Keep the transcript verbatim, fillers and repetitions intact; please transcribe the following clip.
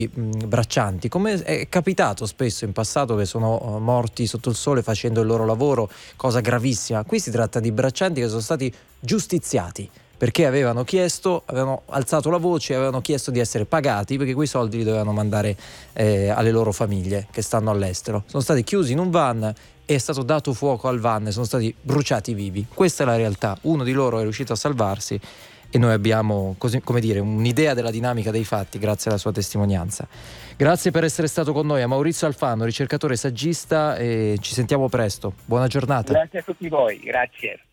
mh, braccianti, come è capitato spesso in passato, che sono uh, morti sotto il sole facendo il loro lavoro, cosa gravissima. Qui si tratta di braccianti che sono stati giustiziati perché avevano chiesto, avevano alzato la voce, avevano chiesto di essere pagati, perché quei soldi li dovevano mandare eh, alle loro famiglie che stanno all'estero. Sono stati chiusi in un van e è stato dato fuoco al van, sono stati bruciati vivi. Questa è la realtà. Uno di loro è riuscito a salvarsi e noi abbiamo, così, come dire, un'idea della dinamica dei fatti grazie alla sua testimonianza. Grazie per essere stato con noi a Maurizio Alfano, ricercatore saggista, e ci sentiamo presto. Buona giornata. Grazie a tutti voi, grazie.